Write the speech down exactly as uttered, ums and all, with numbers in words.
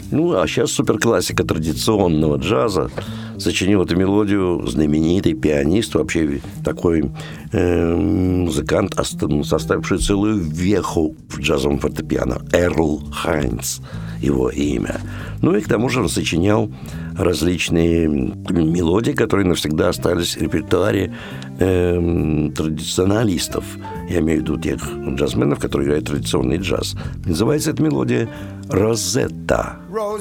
Ну, а сейчас суперклассика традиционного джаза сочинил эту мелодию знаменитый пианист, вообще такой э, музыкант, составивший целую веху в джазовом фортепиано, Эрл Хайнц, его имя. Ну и к тому же он сочинял различные мелодии, которые навсегда остались в репертуаре э, традиционалистов. Я имею в виду тех джазменов, которые играют традиционный джаз. Называется эта мелодия «Розетта».